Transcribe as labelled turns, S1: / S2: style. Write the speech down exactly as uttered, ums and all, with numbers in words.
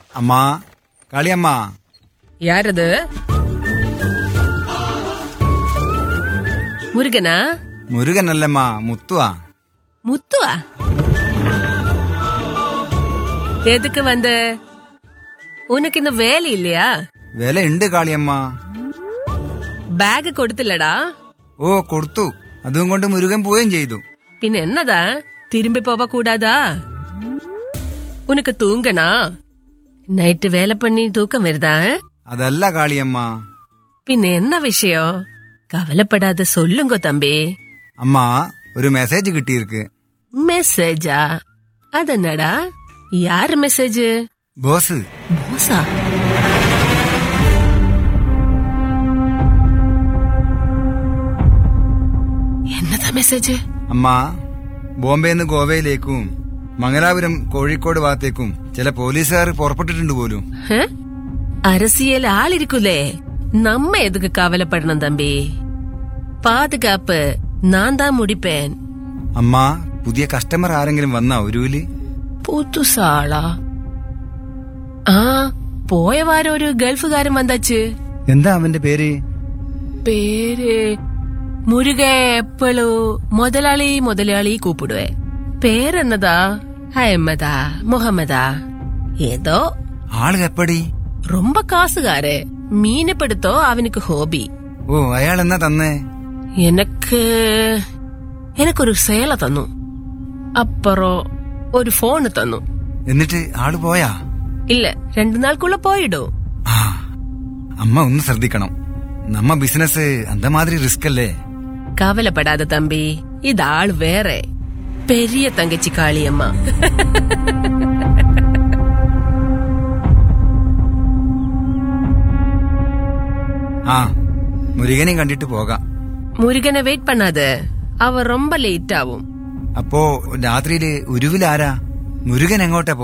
S1: அம்மா, காளியம்மா.
S2: யார் அது? முருகனா?
S1: முருகன் அல்லம்மா, முத்துவா.
S2: முத்துவா? எதுக்கு வந்த? உனக்கு இன்னும் வேலை இல்லையா?
S1: வேலை ഉണ്ട് കാളിയമ്മ.
S2: ബാഗ് കൊടുത്തില്ലടാ?
S1: ഓ കൊടുത്തു. അതും കൊണ്ട് മുരുകൻ പോവുകയും ചെയ്തു.
S2: പിന്നെ എന്നതാ തിരുമ്പി പോവ കൂടാതാ? ഉനക്ക് തൂങ്ങണാ? നൈറ്റ് വേല പണി തൂക്കം വരുതാ?
S1: അതല്ല കാളിയമ്മ.
S2: പിന്നെ എന്നാ വിഷയം? കവലപ്പെടാതെ സൊല്ലുങ്കോ തമ്പി.
S1: അമ്മ, ഒരു മെസ്സേജ് കിട്ടിയിருக்கு.
S2: മെസ്സേജാ? അതെന്നാടാ? യാര് മെസ്സേജ്?
S1: ബോസ്.
S2: ബോസാ? എന്നതാ മെസ്സേജ്?
S1: അമ്മ, ബോംബെന്ന് ഗോവയിലേക്കും മംഗലാപുരം കോഴിക്കോട് ഭാഗത്തേക്കും ചില പോലീസുകാർ പുറപ്പെട്ടിട്ടുണ്ട് പോലും.
S2: அரசியல் ஆள் இருக்குல்லே, நம்ம எதுக்கு கவலைப்படணும் தம்பி? பாதுகாப்பு நான் தான் முடிப்பேன்.
S1: അമ്മ, പുതിയ കസ്റ്റമർ ആരെങ്കിലും വന്നാ ഒരുവില്?
S2: പുതുസാളാ? ആ, പോയ വാരം ഒരു ഗൾഫുകാരൻ വന്നാച്ച്.
S1: എന്താ അവന്റെ പേര്?
S2: പേര് മുരുക. എപ്പോഴും മുതലാളി മുതലാളി കൂപ്പിടുവേ. പേരെന്നതാ? അഹമ്മദാ മുഹമ്മദാ ഏതോ.
S1: ആള് എപ്പടി?
S2: ரொம்ப காசுகாரு. மீனப்படுத்தோ அவனுக்கு ஹோபி.
S1: ഓ, അയാൾ എന്നാ തന്നേ?
S2: எனக்கு எனக்கு ഒരു சேலை തന്നു. അപ്പുറം ഒരു ഫോണ് തന്നു.
S1: എന്നിട്ട് ആള് പോയാ?
S2: ഇല്ല, രണ്ടു നാൾക്കുള്ള പോയിടും.
S1: ആ, അമ്മ ഒന്ന് ശ്രദ്ധിക്കണം. നമ്മ ബിസിനസ് അന്തമാതിരി റിസ്ക് അല്ലേ?
S2: കവലപ്പെടാതെ തമ്പി, ഇതാള് വേറെ. പെരിയ തങ്കച്ചി കാളിയമ്മ.
S1: ആ, മുരുകനെ കണ്ടിട്ട് പോകാം.
S2: മുരുകനെ വെയിറ്റ് പണ്ണാതെ, അവ ரொம்ப ലേറ്റ് ആവും.
S1: അപ്പോ രാത്രിയില് ഉരുവിലാരാ? മുരുകൻ എങ്ങോട്ടാ?